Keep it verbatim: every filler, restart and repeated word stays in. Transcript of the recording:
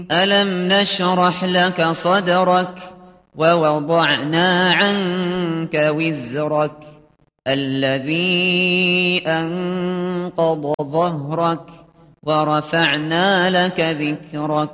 ألم نشرح لك صدرك ووضعنا عنك وزرك الذي أنقض ظهرك ورفعنا لك ذكرك